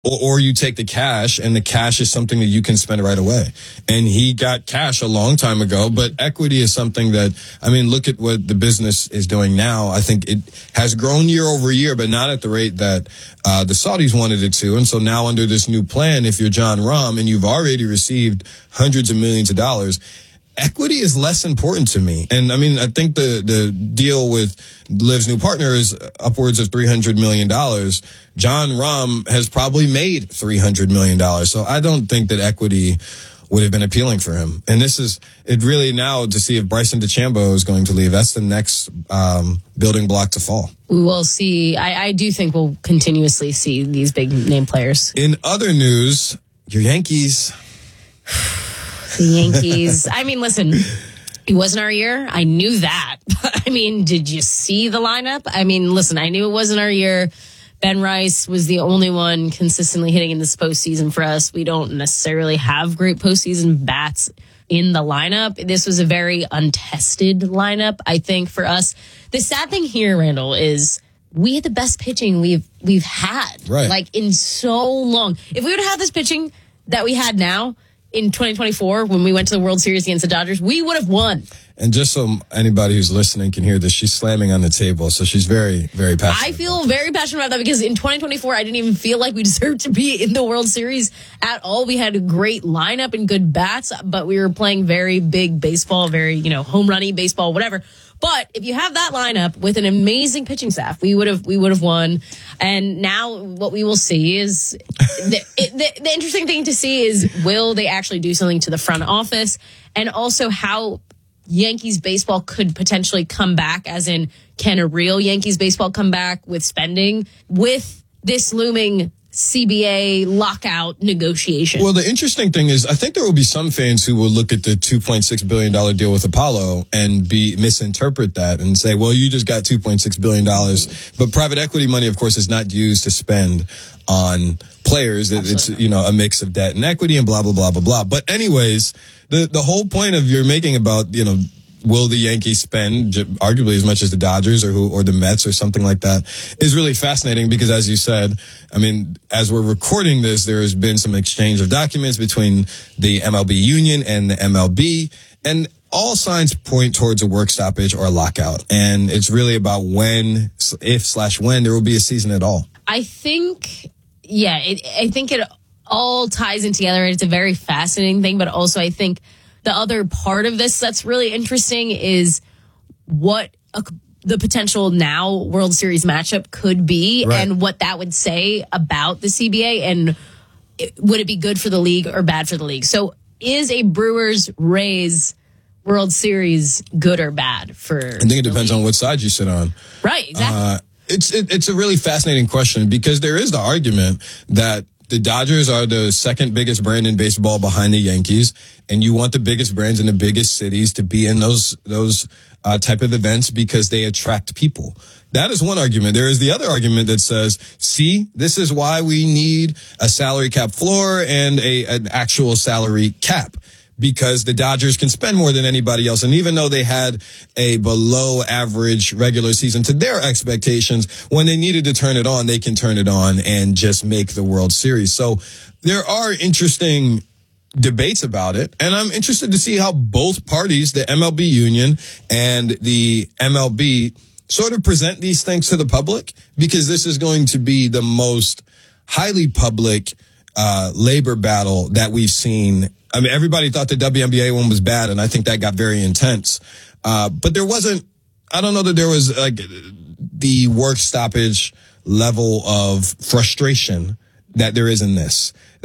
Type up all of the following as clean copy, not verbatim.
Or you take the cash, and the cash is something that you can spend right away. And he got cash a long time ago, but equity is something that, I mean, look at what the business is doing now. I think it has grown year over year, but not at the rate that the Saudis wanted it to. And so now under this new plan, if you're John Rahm and you've already received hundreds of millions of dollars, equity is less important to me. And I mean, I think the deal with Liv's new partner is upwards of $300 million. John Rahm has probably made $300 million. So I don't think that equity would have been appealing for him. And this is it really now to see if Bryson DeChambeau is going to leave. That's the next building block to fall. We will see. I do think we'll continuously see these big name players. In other news, your Yankees. The Yankees. I mean, listen, it wasn't our year. I knew that. But, I mean, did you see the lineup? I mean, listen, I knew it wasn't our year. Ben Rice was the only one consistently hitting in this postseason for us. We don't necessarily have great postseason bats in the lineup. This was a very untested lineup, I think, for us. The sad thing here, Randall, is we had the best pitching we've had, right, like in so long. If we would have had this pitching that we had now in 2024, when we went to the World Series against the Dodgers, we would have won. And just so anybody who's listening can hear this, she's slamming on the table. So she's very, very passionate. I feel very passionate about that because in 2024, I didn't even feel like we deserved to be in the World Series at all. We had a great lineup and good bats, but we were playing very big baseball, very, home runny baseball, whatever. But if you have that lineup with an amazing pitching staff, we would have won. And now what we will see is the interesting thing to see is, will they actually do something to the front office, and also how Yankees baseball could potentially come back, as in, can a real Yankees baseball come back with spending with this looming CBA lockout negotiation? Well, the interesting thing is, I think there will be some fans who will look at the $2.6 billion deal with Apollo and misinterpret that and say, well, you just got $2.6 billion. But private equity money, of course, is not used to spend on players. It's, a mix of debt and equity and blah, blah, blah, blah, blah. But anyways, the whole point of you're making about, will the Yankees spend arguably as much as the Dodgers or the Mets or something like that is really fascinating because, as you said, I mean, as we're recording this, there has been some exchange of documents between the MLB union and the MLB, and all signs point towards a work stoppage or a lockout. And it's really about when there will be a season at all. I think, I think it all ties in together. It's a very fascinating thing, but also I think the other part of this that's really interesting is what the potential now World Series matchup could be, right, and what that would say about the CBA, and would it be good for the league or bad for the league? So is a Brewers-Rays World Series good or bad for I think it depends on what side you sit on. Right, exactly. It's a really fascinating question because there is the argument that the Dodgers are the second biggest brand in baseball behind the Yankees, and you want the biggest brands in the biggest cities to be in those type of events because they attract people. That is one argument. There is the other argument that says, see, this is why we need a salary cap floor and an actual salary cap, because the Dodgers can spend more than anybody else. And even though they had a below average regular season to their expectations, when they needed to turn it on, they can turn it on and just make the World Series. So there are interesting debates about it. And I'm interested to see how both parties, the MLB union and the MLB, sort of present these things to the public, because this is going to be the most highly public labor battle that we've seen. I mean, everybody thought the WNBA one was bad, and I think that got very intense. But there wasn't, I don't know that there was like the work stoppage level of frustration that there is in this. The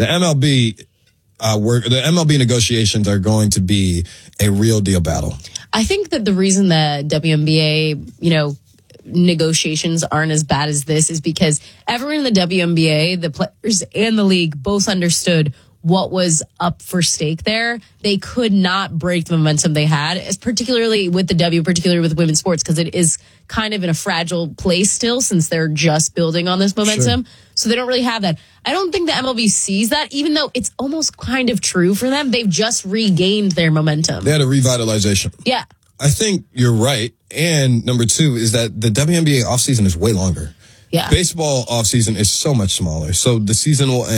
MLB negotiations are going to be a real deal battle. I think that the reason the WNBA, negotiations aren't as bad as this is because everyone in the WNBA, the players and the league, both understood what was up for stake there. They could not break the momentum they had, particularly with with women's sports, because it is kind of in a fragile place still since they're just building on this momentum. Sure. So they don't really have that. I don't think the MLB sees that, even though it's almost kind of true for them. They've just regained their momentum. They had a revitalization. Yeah. I think you're right. And number two is that the WNBA offseason is way longer. Yeah. Baseball offseason is so much smaller. So the season will end.